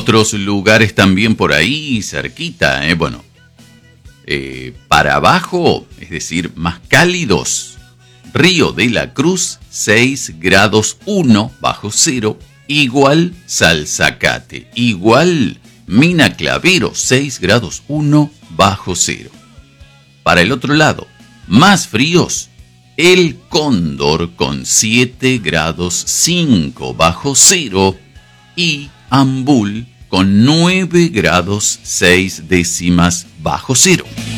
otros lugares también por ahí, cerquita, bueno. Para abajo, es decir, más cálidos. Río de la Cruz, 6 grados 1 bajo cero. Igual Salzacate. Igual Mina Clavero, 6 grados 1 bajo cero. Para el otro lado, más fríos, El Cóndor con 7 grados 5 bajo cero y Ambul con 9 grados 6 décimas bajo cero.